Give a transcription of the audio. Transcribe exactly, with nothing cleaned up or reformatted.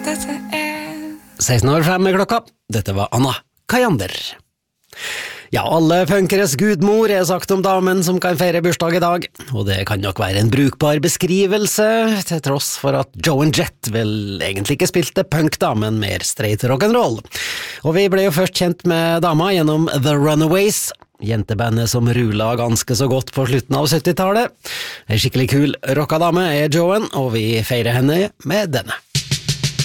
seksten år fem med klokka. Dette var Anna Kajander. Ja, alle punkeres gudmor er sagt om damen som kan feire bursdag i dag, og det kan nok være en brukbar beskrivelse, til tross for at Joan Jett vel egentlig ikke spilte punk da, men mer straight rock'n'roll. Og vi ble jo først kjent med dama gjennom The Runaways, jentebandet som rula ganske så godt på slutten av syttitallet. En skikkelig kul rockadame er Joan, og vi feirer henne med denne.